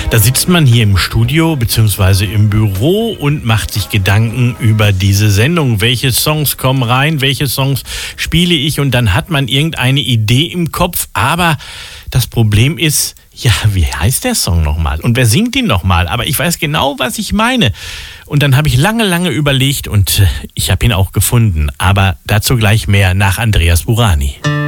Da sitzt man hier im Studio bzw. im Büro und macht sich Gedanken über diese Sendung. Welche Songs kommen rein, welche Songs spiele ich? Und dann hat man irgendeine Idee im Kopf. Aber das Problem ist, ja, wie heißt der Song nochmal? Und wer singt ihn nochmal? Aber ich weiß genau, was ich meine. Und dann habe ich lange überlegt und ich habe ihn auch gefunden. Aber dazu gleich mehr nach Andreas Burani.